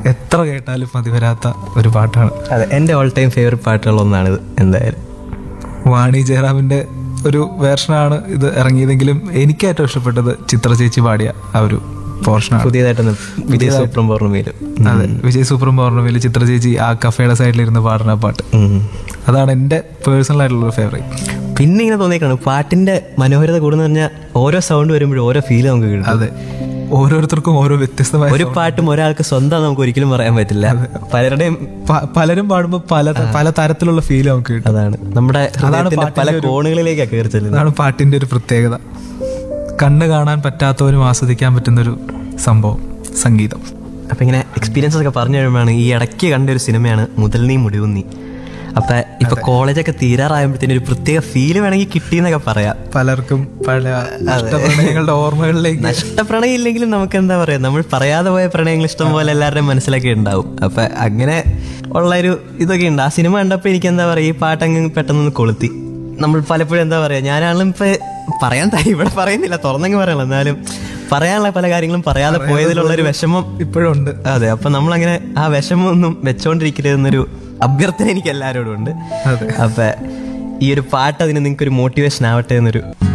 എത്ര കേട്ടാലും മതി വരാത്ത ഒരു പാട്ടാണ്. അതെ, എൻ്റെ ഓൾ ടൈം ഫേവറേറ്റ് പാട്ടുകളൊന്നാണിത്. എന്തായാലും വാണി ജയറാമിന്റെ ഒരു വേർഷനാണ് ഇത് ഇറങ്ങിയതെങ്കിലും എനിക്ക് ഏറ്റവും ഇഷ്ടപ്പെട്ടത് ചിത്ര ചേച്ചി പാടിയ ആ ഒരു പോർഷനാണ്. പുതിയതായിട്ടൊന്ന് വിജയ് സൂപ്രം പൗർണമിയിലും. അതെ, വിജയ് സൂപ്രം പൗർണമിയിൽ ചിത്ര ചേച്ചി ആ കഫേയുടെ സൈഡിലിരുന്ന് പാടുന്ന പാട്ട്, അതാണ് എൻ്റെ പേഴ്സണൽ ആയിട്ടുള്ള ഒരു ഫേവറേറ്റ്. പിന്നെ ഇങ്ങനെ തോന്നിയേക്കാണ് പാട്ടിന്റെ മനോഹരത കൂടുന്ന പറഞ്ഞാൽ ഓരോ സൗണ്ട് വരുമ്പോഴും ഓരോ ഫീൽ നമുക്ക് കിട്ടും. അതെ, ഓരോരുത്തർക്കും ഓരോ വ്യത്യസ്തമായ ഒരു പാട്ടും ഒരാൾക്ക് സ്വന്തം നമുക്ക് ഒരിക്കലും പറയാൻ പറ്റില്ല. പലരുടെയും പലരും പാടുമ്പോൾ പല തരത്തിലുള്ള ഫീൽ നമുക്ക് കിട്ടും. അതാണ് നമ്മുടെ പല കോണുകളിലേക്കാണ് കയറി ചെല്ലുന്നത്. അതാണ് പാട്ടിന്റെ ഒരു പ്രത്യേകത. കണ്ണ് കാണാൻ പറ്റാത്തവരും ആസ്വദിക്കാൻ പറ്റുന്നൊരു സംഭവം സംഗീതം. അപ്പൊ ഇങ്ങനെ എക്സ്പീരിയൻസസ് ഒക്കെ പറഞ്ഞു കഴിയുമ്പോഴാണ് ഈ ഇടയ്ക്ക് കണ്ട ഒരു സിനിമയാണ് മുതൽ നീ മുടിവും നീ. അപ്പൊ ഇപ്പൊ കോളേജൊക്കെ തീരാറായപ്പോഴത്തേന് ഒരു പ്രത്യേക ഫീല് വേണമെങ്കിൽ കിട്ടിയെന്നൊക്കെ പറയാം. പലർക്കും പല നഷ്ടപ്രണയങ്ങളുടെ ഓർമ്മകളിലേക്ക്. നഷ്ടപ്രണയം ഇല്ലെങ്കിലും നമുക്ക് എന്താ പറയാ, നമ്മൾ പറയാതെ പോയ പ്രണയങ്ങൾ ഇഷ്ടം പോലെ എല്ലാവരുടെയും മനസ്സിലൊക്കെ ഉണ്ടാവും. അപ്പൊ അങ്ങനെ ഉള്ളൊരു ഇതൊക്കെ ഉണ്ട്. ആ സിനിമ കണ്ടപ്പോൾ എനിക്ക് എന്താ പറയാ, ഈ പാട്ടങ്ങ് പെട്ടെന്ന് കൊളുത്തി. നമ്മൾ പലപ്പോഴും എന്താ പറയാ, ഞാനാണെങ്കിലും ഇപ്പൊ പറയാൻ ഇവിടെ പറയുന്നില്ല, തുറന്നെങ്കിൽ പറയാനുള്ള, എന്നാലും പറയാനുള്ള പല കാര്യങ്ങളും പറയാതെ പോയതിലുള്ളൊരു വിഷമം ഇപ്പോഴും ഉണ്ട്. അതെ, അപ്പൊ നമ്മളങ്ങനെ ആ വിഷമം ഒന്നും വെച്ചോണ്ടിരിക്കരുതെന്നൊരു അഭ്യർത്ഥന എനിക്ക് എല്ലാവരോടും ഉണ്ട്. അപ്പൊ ഈ ഒരു പാട്ട് അതിന് നിങ്ങൾക്ക് ഒരു മോട്ടിവേഷൻ ആവട്ടെ എന്നൊരു